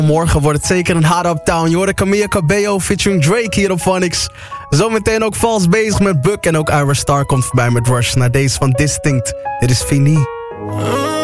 Morgen wordt het zeker een hard uptown. Je hoorde Camilla Cabello featuring Drake hier op Phonics. Zometeen ook Vals bezig met Buck. En ook Ira Star komt voorbij met Rush. Naar deze van Distinct. Dit is Fini.